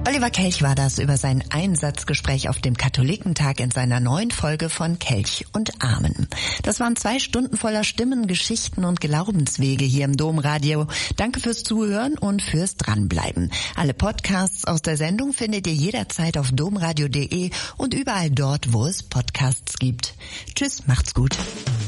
Oliver Kelch war das über sein Einsatzgespräch auf dem Katholikentag in seiner neuen Folge von Kelch und Amen. Das waren 2 Stunden voller Stimmen, Geschichten und Glaubenswege hier im Domradio. Danke fürs Zuhören und fürs Dranbleiben. Alle Podcasts aus der Sendung findet ihr jederzeit auf domradio.de und überall dort, wo es Podcasts gibt. Tschüss, macht's gut.